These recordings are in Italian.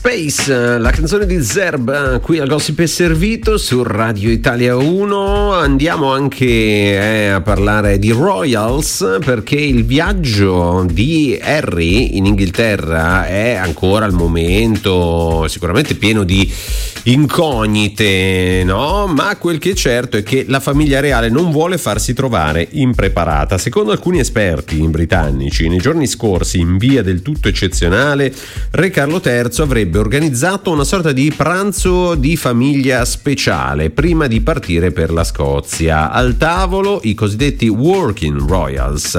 Space, la canzone di Zerb, qui al Gossip è Servito su Radio Italia 1. Andiamo anche a parlare di Royals, perché il viaggio di Harry in Inghilterra è ancora al momento sicuramente pieno di incognite, no? Ma quel che è certo è che la famiglia reale non vuole farsi trovare impreparata. Secondo alcuni esperti britannici, nei giorni scorsi, in via del tutto eccezionale, Re Carlo III avrebbe organizzato una sorta di pranzo di famiglia speciale prima di partire per la Scozia. Al tavolo i cosiddetti Working Royals,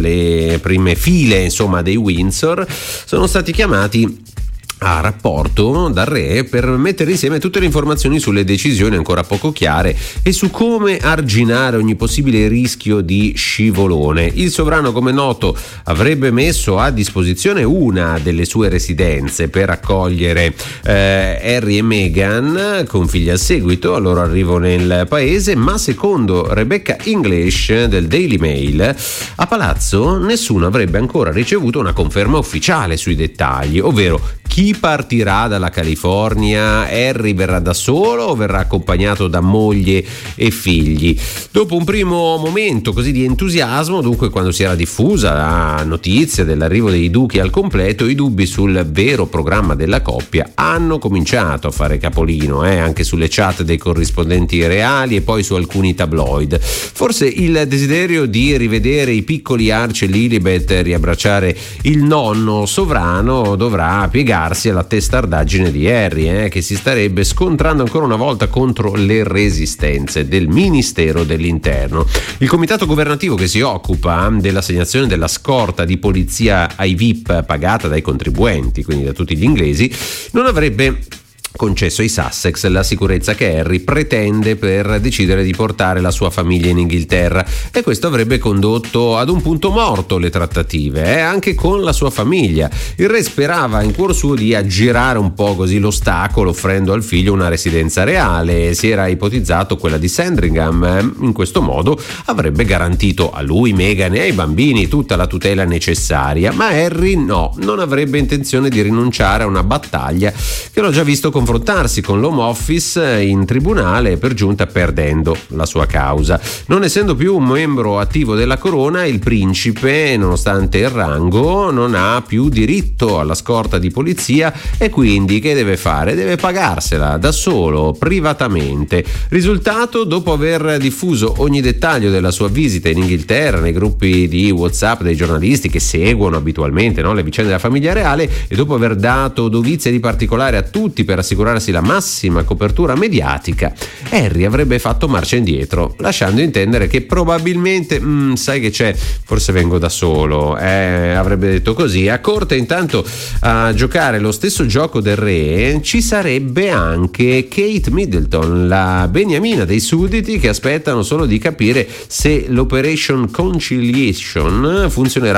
le prime file insomma dei Windsor, sono stati chiamati a rapporto dal re per mettere insieme tutte le informazioni sulle decisioni ancora poco chiare e su come arginare ogni possibile rischio di scivolone. Il sovrano, come noto, avrebbe messo a disposizione una delle sue residenze per accogliere Harry e Meghan con figli al seguito al loro arrivo nel paese, ma secondo Rebecca English del Daily Mail a palazzo nessuno avrebbe ancora ricevuto una conferma ufficiale sui dettagli, ovvero chi partirà dalla California. Harry verrà da solo o verrà accompagnato da moglie e figli? Dopo un primo momento così di entusiasmo, dunque, quando si era diffusa la notizia dell'arrivo dei duchi al completo, i dubbi sul vero programma della coppia hanno cominciato a fare capolino, anche sulle chat dei corrispondenti reali e poi su alcuni tabloid. Forse il desiderio di rivedere i piccoli Archie e Lilibet e riabbracciare il nonno sovrano dovrà piegarsi alla testardaggine di Harry, che si starebbe scontrando ancora una volta contro le resistenze del Ministero dell'Interno. Il comitato governativo che si occupa dell'assegnazione della scorta di polizia ai VIP pagata dai contribuenti, quindi da tutti gli inglesi, non avrebbe concesso ai Sussex la sicurezza che Harry pretende per decidere di portare la sua famiglia in Inghilterra, e questo avrebbe condotto ad un punto morto le trattative, anche con la sua famiglia. Il re sperava in cuor suo di aggirare un po' così l'ostacolo offrendo al figlio una residenza reale. Si era ipotizzato quella di Sandringham. In questo modo avrebbe garantito a lui, Meghan e ai bambini tutta la tutela necessaria, ma Harry no, non avrebbe intenzione di rinunciare a una battaglia che l'ho già visto confrontarsi con l'Home Office in tribunale, per giunta perdendo la sua causa. Non essendo più un membro attivo della corona, il principe, nonostante il rango, non ha più diritto alla scorta di polizia e quindi che deve fare? Deve pagarsela da solo, privatamente. Risultato, dopo aver diffuso ogni dettaglio della sua visita in Inghilterra nei gruppi di WhatsApp dei giornalisti che seguono abitualmente, le vicende della famiglia reale, e dopo aver dato dovizia di particolare a tutti per assicurarsi la massima copertura mediatica, Harry avrebbe fatto marcia indietro, lasciando intendere che probabilmente sai che c'è, forse vengo da solo, avrebbe detto così. A corte, intanto, a giocare lo stesso gioco del re ci sarebbe anche Kate Middleton, la beniamina dei sudditi che aspettano solo di capire se l'Operation Conciliation funzionerà